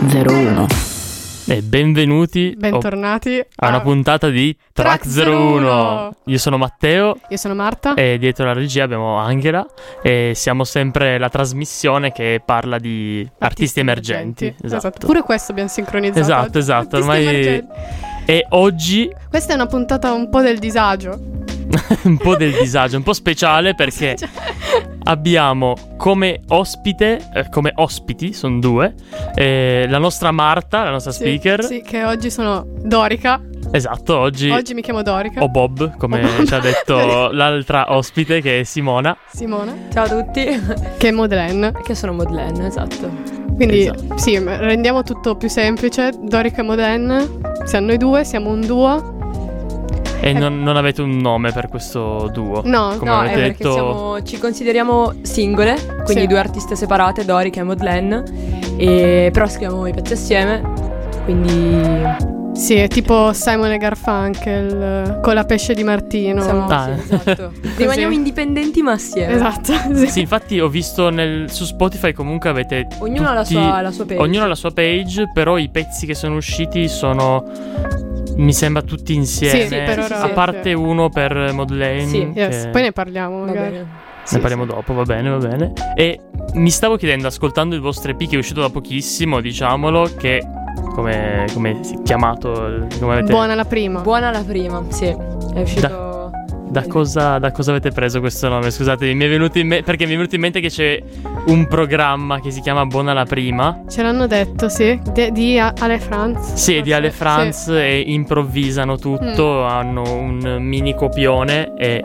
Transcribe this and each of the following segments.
01. E bentornati a una puntata di Track 01. Io sono Matteo. Io sono Marta. E dietro la regia abbiamo Angela. E siamo sempre la trasmissione che parla di artisti emergenti. Esatto. Pure questo abbiamo sincronizzato. Esatto. Ormai. E oggi questa è una puntata un po' del disagio. un po' del disagio, un po' speciale perché abbiamo come ospiti, sono due, la nostra Marta, la nostra speaker. Sì, che oggi sono Dorica. Esatto, oggi mi chiamo Dorica. O Bob, come ci ha detto l'altra ospite che è Simona. Ciao a tutti. Che è Madeleine. Che sono Madeleine, esatto. Quindi Esatto. sì, rendiamo tutto più semplice. Dorica e Madeleine, siamo noi due, siamo un duo. E non avete un nome per questo duo? No, come no, avete è detto... perché ci consideriamo singole, quindi Sì. due artiste separate, Dorica e Madeleine, però scriviamo i pezzi assieme, quindi Sì, è tipo Simon e Garfunkel con la pesce di Martino. siamo, Ah. sì, esatto. Rimaniamo indipendenti ma assieme. Esatto. Sì, infatti ho visto su Spotify comunque avete Ognuno ha la sua page. Ognuno ha la sua page, però i pezzi che sono usciti sono, mi sembra, tutti insieme. Sì, per ora, a parte sì. uno per Madeleine. Sì. Yes, che- poi ne parliamo Va magari. bene. Ne parliamo dopo, va bene. E mi stavo chiedendo, ascoltando il vostro EP che è uscito da pochissimo, diciamolo, che come si è chiamato? Come avete... Buona la prima. Buona la prima, sì, è uscito... Da cosa avete preso questo nome? Scusate, mi è venuto in perché mi è venuto in mente che c'è un programma che si chiama Buona la prima. Ce l'hanno detto, sì, di Ale Franz. Sì, di Ale Sì. Franz, e improvvisano tutto, hanno un mini copione e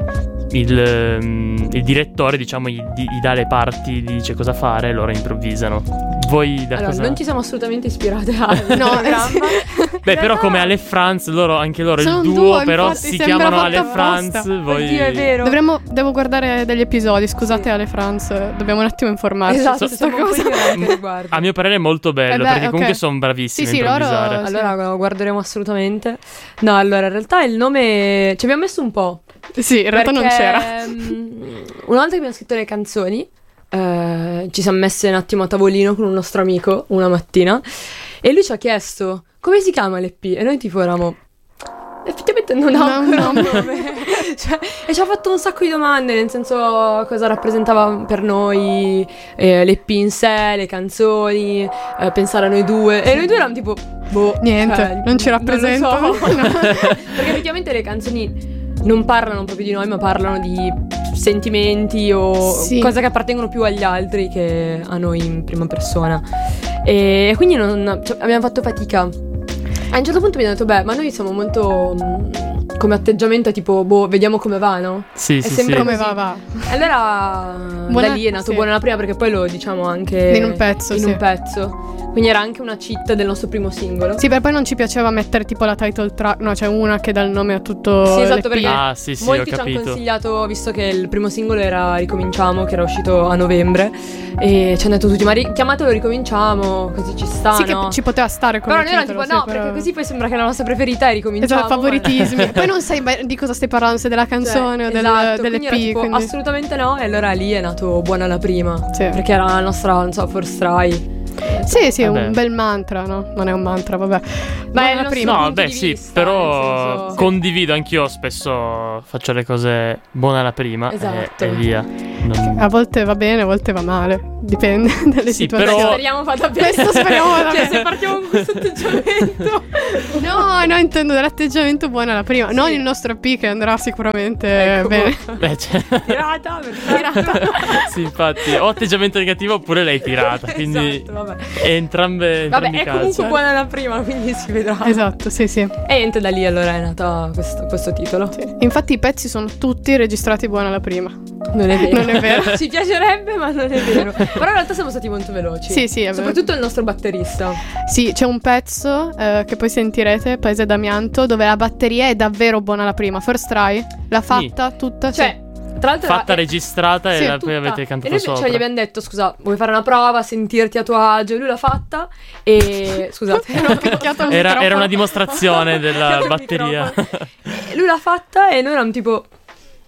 il direttore, diciamo, gli dà le parti, gli dice cosa fare e loro improvvisano. Voi da Allora, cosa... non ci siamo assolutamente ispirate al No, programma. Beh, però come Ale Franz, anche loro Sono il un duo, duo, però infatti, si sembra chiamano fatto Ale apposta. Franz. Voi... Oddio, è vero. Devo guardare degli episodi, scusate Sì. Ale Franz, dobbiamo un attimo informarci Esatto, su siamo sta un po' cosa. ignoranti al riguardo. A mio parere è molto bello, Eh beh, perché comunque ok. sono bravissimi Sì, a improvvisare. loro- Allora lo guarderemo assolutamente. No, allora in realtà il nome ci abbiamo messo un po'. Sì, in realtà non c'era. Una volta che abbiamo scritto le canzoni, ci siamo messe un attimo a tavolino con un nostro amico una mattina e lui ci ha chiesto come si chiama l'EP e noi tipo eravamo effettivamente non ha No, ancora no. un nome. Cioè, e ci ha fatto un sacco di domande, nel senso cosa rappresentava per noi l'EP in sé, le canzoni, pensare a noi due e noi due eravamo tipo boh, Niente, cioè, non ci lo rappresenta. so. Perché effettivamente le canzoni non parlano proprio di noi, ma parlano di sentimenti o Sì. cose che appartengono più agli altri che a noi in prima persona. E quindi abbiamo fatto fatica. A un certo punto mi hanno detto, beh, ma noi siamo molto come atteggiamento è tipo, boh, vediamo come va, no? Sì, È sì, sempre sì. Come così. va. Allora Buona- da lì è nato sì. Buona la prima, perché poi lo diciamo anche In un pezzo, sì. un pezzo. Quindi era anche una cheat del nostro primo singolo. Sì, per poi non ci piaceva mettere tipo la title track, no, c'è una che dà il nome a tutto Sì, esatto, l'EP. perché Ah, sì, ho molti ci hanno capito. consigliato, visto che il primo singolo era Ricominciamo, che era uscito a novembre, e ci hanno detto tutti, ma chiamatelo Ricominciamo, così ci sta, Sì, che no? ci poteva stare come Però noi eravamo titolo, tipo, no, sì, però- perché così poi sembra che la nostra preferita è Ricominciamo. Esatto, favoritismi. Poi non sai di cosa stai parlando, se della canzone o esatto, dell'EP. quindi era tipo, quindi- assolutamente no, e allora lì è nato Buona la prima, Sì. perché era la nostra, non so, first try. Sì, Vabbè. un bel mantra, no? Non è un mantra, vabbè. Beh, Buona il la nostro- prima. No, punto beh, di sì, vista, però nel senso- condivido anch'io, spesso faccio le cose buona la prima Esatto. e via. A volte va bene, a volte va male. Dipende dalle Sì, situazioni. però- Speriamo vada bene. Questo speriamo vada Cioè, bene. se partiamo con questo atteggiamento. No, intendo dell'atteggiamento buona la prima. Non il nostro EP che andrà sicuramente Ecco. bene. Beh, cioè, Tirata, perfetto. sì, infatti, o atteggiamento negativo oppure l'hai tirata, quindi Esatto, vabbè. entrambi Vabbè, i è casi. comunque buona la prima, quindi si vedrà. Esatto, sì. E niente, da lì allora è nato questo titolo. Infatti i pezzi sono tutti registrati buona la prima. Non è vero. Non è vero. Ci piacerebbe, ma non è vero. Però in realtà siamo stati molto veloci. Sì, è vero. Soprattutto il nostro batterista. Sì, c'è un pezzo che poi sentirete, Paese d'Amianto, dove la batteria è davvero buona la prima. First try, l'ha fatta tutta. Cioè, tra l'altro Fatta registrata sì, e poi tutta. avete E cantato noi sopra. cioè, gli abbiamo detto, scusa, vuoi fare una prova, sentirti a tuo agio? Lui l'ha fatta e... Scusate. Ho picchiato il Era microfono. una dimostrazione della Il batteria. microfono. E lui l'ha fatta e noi eravamo tipo...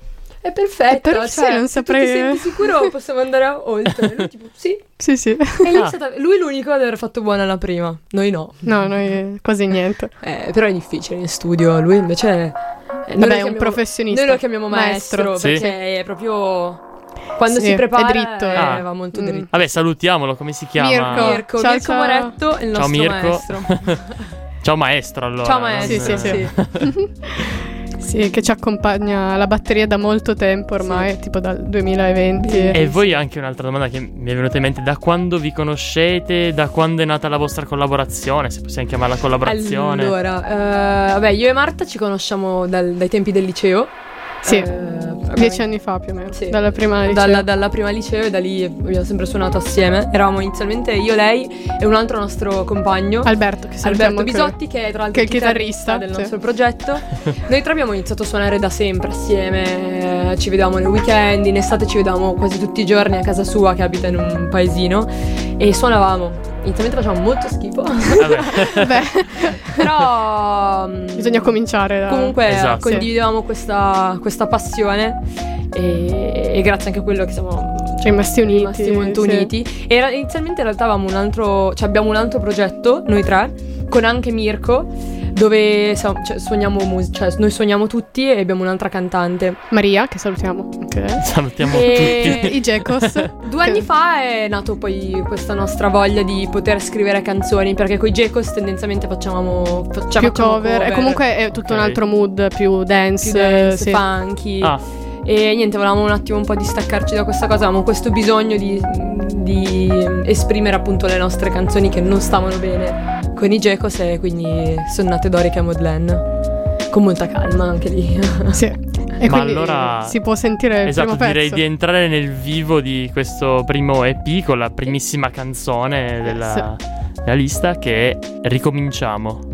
è perfetta, però sì, non se saprei- tu ti senti sicuro possiamo andare oltre. Lui tipo, sì. Sì, sì. E lui è l'unico ad aver fatto buona la prima, noi no. No, noi quasi niente. Però è difficile in studio, lui invece noi Vabbè, lo è un chiamiamo- professionista. Noi lo chiamiamo maestro, Sì. perché è proprio quando Sì, si prepara è dritto, va molto Mm. dritto. Vabbè, salutiamolo, come si chiama? Mirko. Mirko Ciao. Moretto è il Ciao nostro Mirko. maestro. Ciao maestro, allora. Ciao maestro, Sì, sì. Sì, che ci accompagna alla batteria da molto tempo ormai, tipo dal 2020. E voi, anche un'altra domanda che mi è venuta in mente: da quando vi conoscete? Da quando è nata la vostra collaborazione? Se possiamo chiamarla collaborazione. Allora, vabbè, io e Marta ci conosciamo dai tempi del liceo. Sì, Vabbè, 10 anni fa più o meno, sì. dalla prima liceo. Dalla prima liceo, e da lì abbiamo sempre suonato assieme. Eravamo inizialmente io, lei e un altro nostro compagno, Alberto, che salutiamo Alberto anche- Bisotti, che è tra l'altro che è il il chitarrista, del sì. nostro progetto. Noi tre abbiamo iniziato a suonare da sempre assieme, ci vedevamo nei weekend, in estate ci vedevamo quasi tutti i giorni a casa sua, che abita in un paesino, e suonavamo. Inizialmente facevamo molto schifo, Vabbè. Beh, però bisogna cominciare da... comunque Esatto. condividevamo questa passione, e grazie anche a quello che siamo rimasti uniti. rimasti molto sì. uniti. E inizialmente in realtà abbiamo un altro progetto, noi tre, con anche Mirko, dove suoniamo noi suoniamo tutti e abbiamo un'altra cantante. Maria, che salutiamo. Ok. Salutiamo E- tutti. I Jekos. 2 anni fa è nato poi questa nostra voglia di poter scrivere canzoni, perché coi Jekos tendenzialmente facciamo Più cover. E comunque è tutto Ok. un altro mood, più dance. più dance, sì. funky. Ah, E niente, volevamo un attimo un po' distaccarci da questa cosa, avevamo questo bisogno di esprimere appunto le nostre canzoni che non stavano bene con i Jekos, e quindi sono nate Dorica e Maudelaine, con molta calma anche lì. Sì. E Ma quindi allora- si può sentire il esatto, primo direi pezzo. di entrare nel vivo di questo primo EP con la primissima canzone della lista, che è Ricominciamo.